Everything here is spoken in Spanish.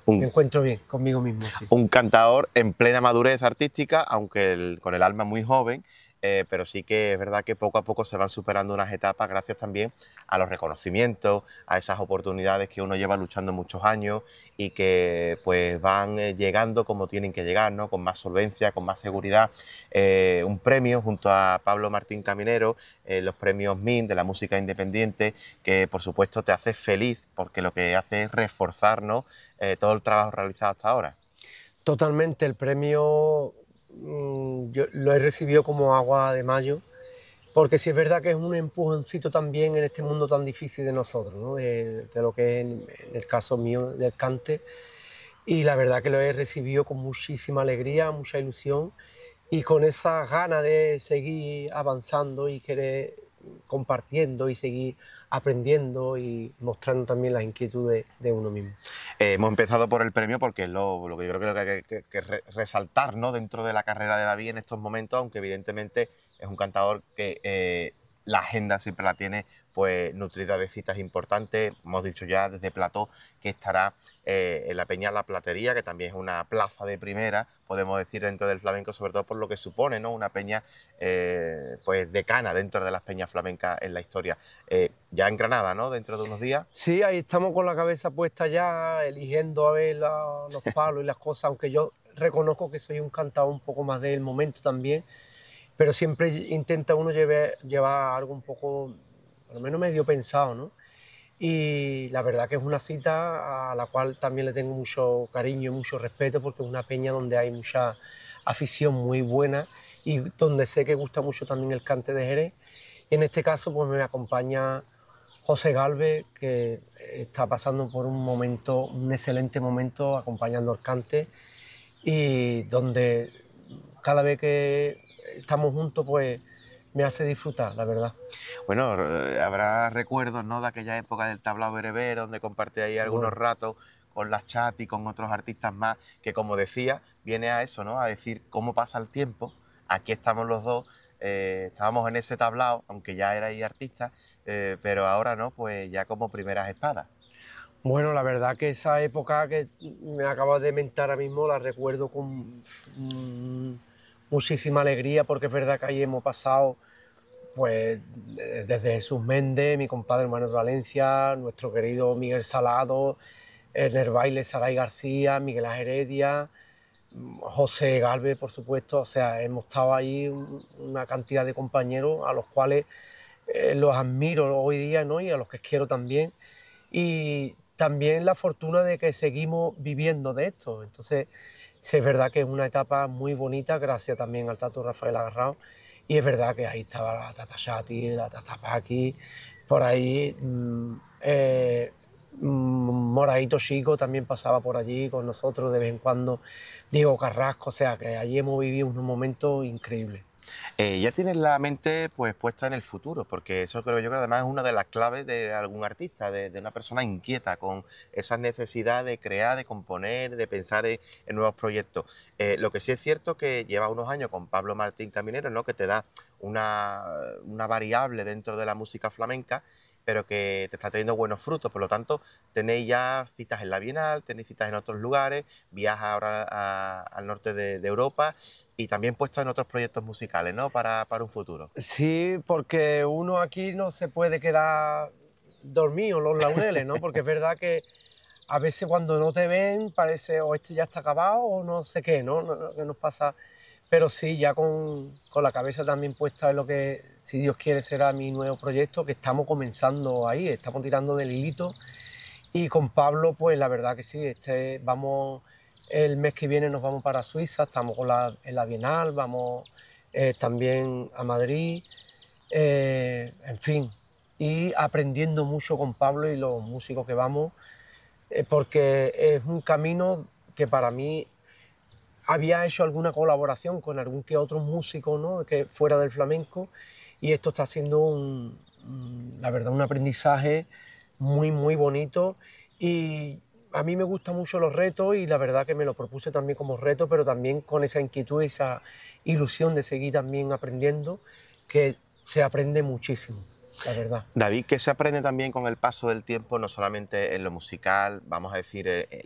me Un, encuentro bien conmigo mismo, sí. un cantador en plena madurez artística, aunque con el alma muy joven, pero sí que es verdad que poco a poco se van superando unas etapas gracias también a los reconocimientos, a esas oportunidades que uno lleva luchando muchos años y que pues van llegando como tienen que llegar, ¿no? Con más solvencia, con más seguridad. Un premio junto a Pablo Martín Caminero, los premios MIN de la música independiente, que por supuesto te hace feliz porque lo que hace es reforzar, ¿no? Todo el trabajo realizado hasta ahora. Totalmente, el premio yo lo he recibido como agua de mayo, porque sí es verdad que es un empujoncito también en este mundo tan difícil de nosotros, ¿no? De lo que es en el caso mío del cante, y la verdad que lo he recibido con muchísima alegría, mucha ilusión y con esa gana de seguir avanzando y querer compartiendo y seguir aprendiendo y mostrando también las inquietudes de uno mismo. Hemos empezado por el premio porque es lo que yo creo que hay que resaltar, ¿no? Dentro de la carrera de David en estos momentos, aunque evidentemente es un cantador que la agenda siempre la tiene pues nutrida de citas importantes. Hemos dicho ya desde Plató que estará en la Peña La Platería, que también es una plaza de primera, podemos decir, dentro del flamenco, sobre todo por lo que supone, ¿no? Una peña pues decana dentro de las peñas flamencas en la historia. Ya en Granada, ¿no? Dentro de unos días. Sí, ahí estamos con la cabeza puesta ya, eligiendo a ver los palos y las cosas, aunque yo reconozco que soy un cantador un poco más del momento también, pero siempre intenta uno llevar algo un poco, por lo menos medio pensado, ¿no? Y la verdad que es una cita a la cual también le tengo mucho cariño y mucho respeto, porque es una peña donde hay mucha afición muy buena y donde sé que gusta mucho también el cante de Jerez. Y en este caso pues me acompaña José Galvez, que está pasando por un momento, un excelente momento acompañando el cante, y donde cada vez que estamos juntos pues me hace disfrutar, la verdad. Bueno, habrá recuerdos, ¿no? De aquella época del tablao bereber, donde compartí ahí algunos Bueno, ratos con las chat y con otros artistas más, que como decía, viene a eso, ¿no? A decir cómo pasa el tiempo. Aquí estamos los dos, estábamos en ese tablao, aunque ya erais artistas, pero ahora, ¿no? Pues ya como primeras espadas. bueno, la verdad que esa época que me acabas de mentar ahora mismo la recuerdo con muchísima alegría, porque es verdad que ahí hemos pasado pues desde Jesús Méndez, mi compadre Manuel Valencia, nuestro querido Miguel Salado, en el baile Saray García, Miguel Ángel Heredia, José Galvez, por supuesto. O sea, hemos estado ahí una cantidad de compañeros a los cuales los admiro hoy día, ¿no? Y a los que quiero también. Y también la fortuna de que seguimos viviendo de esto. Entonces, sí es verdad que es una etapa muy bonita, gracias también al Tato Rafael Agarrao. Y es verdad que ahí estaba la Tata Shati, la Tata Paqui, por ahí Moradito Chico también pasaba por allí con nosotros de vez en cuando, Diego Carrasco, o sea que allí hemos vivido unos momentos increíbles. Ya tienes la mente pues puesta en el futuro, porque eso creo yo que además es una de las claves de algún artista, de una persona inquieta con esa necesidad de crear, de componer, de pensar en nuevos proyectos. Lo que sí es cierto que lleva unos años con Pablo Martín Caminero, ¿no? Que te da una variable dentro de la música flamenca, pero que te está teniendo buenos frutos. Por lo tanto, tenéis ya citas en la Bienal, tenéis citas en otros lugares, viajas ahora al norte de Europa y también puesto en otros proyectos musicales, ¿no? Para un futuro. Sí, porque uno aquí no se puede quedar dormido los laureles, ¿no? Porque es verdad que a veces cuando no te ven parece o este ya está acabado o no sé qué, ¿no? Que nos pasa. Pero sí, ya con la cabeza también puesta en lo que, si Dios quiere, será mi nuevo proyecto, que estamos comenzando ahí, estamos tirando del hilito. Y con Pablo, pues la verdad que sí, vamos, el mes que viene nos vamos para Suiza, estamos en la Bienal, vamos también a Madrid, en fin, y aprendiendo mucho con Pablo y los músicos que vamos, porque es un camino que para mí había hecho alguna colaboración con algún que otro músico, ¿no? Que fuera del flamenco, y esto está siendo la verdad, un aprendizaje muy, muy bonito. Y a mí me gustan mucho los retos y la verdad que me lo propuse también como reto, pero también con esa inquietud, esa ilusión de seguir también aprendiendo, que se aprende muchísimo, la verdad. David, ¿qué se aprende también con el paso del tiempo, no solamente en lo musical, vamos a decir,